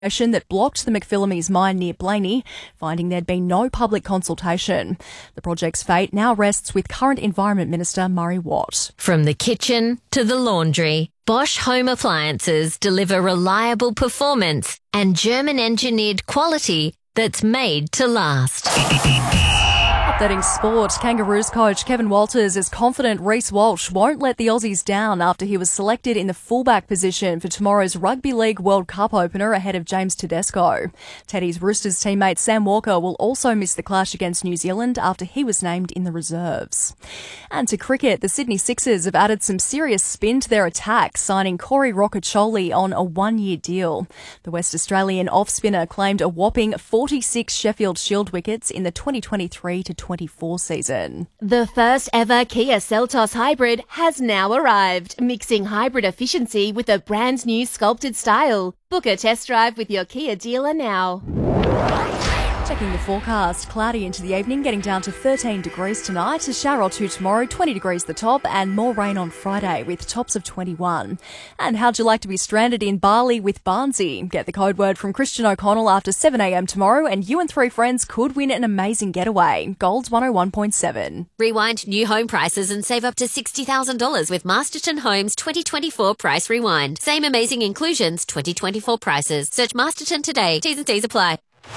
that blocked the McPhillamys mine near Blaney, finding there'd been no public consultation. The project's fate now rests with current Environment Minister Murray Watt. From the kitchen to the laundry, Bosch home appliances deliver reliable performance and German-engineered quality that's made to last. Updating sport, Kangaroos coach Kevin Walters is confident Reece Walsh won't let the Aussies down after he was selected in the fullback position for tomorrow's Rugby League World Cup opener ahead of James Tedesco. Teddy's Roosters teammate Sam Walker will also miss the clash against New Zealand after he was named in the reserves. And to cricket, the Sydney Sixers have added some serious spin to their attack, signing Corey Rocchiccioli on a one-year deal. The West Australian off-spinner claimed a whopping 46 Sheffield Shield wickets in the 2023-24 season. The first ever Kia Seltos hybrid has now arrived, mixing hybrid efficiency with a brand new sculpted style. Book a test drive with your Kia dealer now. Checking the forecast, cloudy into the evening, getting down to 13 degrees tonight, a shower or two tomorrow, 20 degrees the top, and more rain on Friday with tops of 21. And how'd you like to be stranded in Bali with Barnsey? Get the code word from Christian O'Connell after 7 a.m. tomorrow, and you and 3 friends could win an amazing getaway. Gold's 101.7. Rewind new home prices and save up to $60,000 with Masterton Homes 2024 Price Rewind. Same amazing inclusions, 2024 prices. Search Masterton today. T's and C's apply.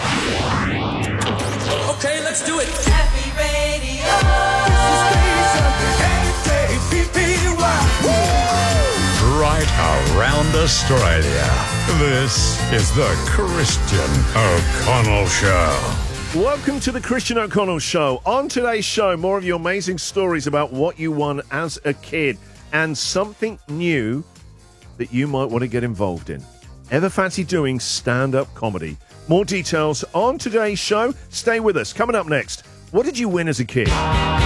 Okay, let's do it. Happy Radio. Right around Australia. This is the Christian O'Connell Show. Welcome to the Christian O'Connell Show. On today's show, more of your amazing stories about what you won as a kid and something new that you might want to get involved in. Ever fancy doing stand-up comedy? More details on today's show. Stay with us. Coming up next, what did you win as a kid?